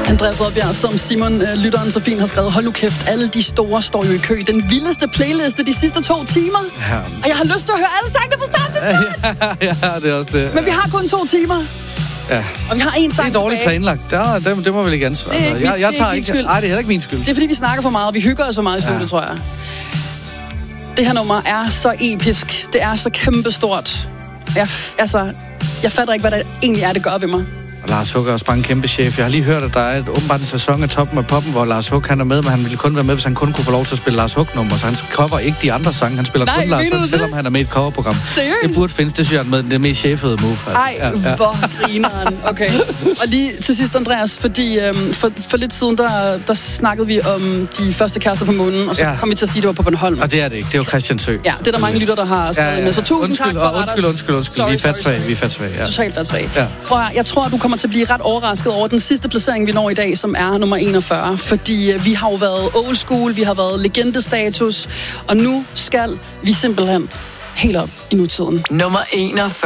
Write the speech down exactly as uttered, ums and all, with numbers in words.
Andreas Rødbjerg, som Simon øh, lytteren så fint har skrevet, hold nu kæft, alle de store står jo i kø. Den vildeste playliste de sidste to timer. Ja. Og jeg har lyst til at høre alle sangene fra start til slut. Ja, ja, det er også det. Men vi har kun to timer. Ja. Og vi har en sang. Det er dårligt tilbage. Planlagt. Ja, det, det må vi ikke ansvare. Det er ikke, jeg, jeg det er tager ikke ikke. Nej, det er heller ikke min skyld. Det er fordi vi snakker for meget, og vi hygger os for meget i studiet, ja. tror jeg. Det her nummer er så episk. Det er så kæmpestort. Jeg, altså, jeg fatter ikke, hvad det egentlig er, det gør ved mig. Og Lars Hug er også bare en kæmpe chef. Jeg har lige hørt, at der er et, åbenbart en sæson af Toppen af Poppen, hvor Lars Hug han er med, men han ville kun være med, hvis han kun kunne få lov til at spille Lars Hug-nummer. Så han cover ikke de andre sange. Han spiller Nej, kun Lars Hug, selvom han er med i et coverprogram. Seriøst? Det burde findes, det synes jeg, med det mest chefede move. Altså. Ej, ja, ja. Hvor grineren. Okay. Og lige til sidst, Andreas, fordi øhm, for, for lidt siden, der, der snakkede vi om de første kærester på månen, og så ja. kom vi til at sige, at det var på Bornholm. Og det er det ikke. Det er jo Christiansø. Ja, det er der mange lytter, der har skrevet ja, ja. med. Så tusind undskyld, tak for undskyld, undskyld, undskyld. Sorry, vi er fatsvage. Vi er fatsvage. Ja. Totalt fatsvage. Ja. Prøv at, jeg tror, du kommer til at blive ret overrasket over den sidste placering, vi når i dag, som er nummer enogfyrre. Fordi vi har jo været old school, vi har været legendestatus, og nu skal vi simpelthen helt op i nutiden. Nummer enogfyrre.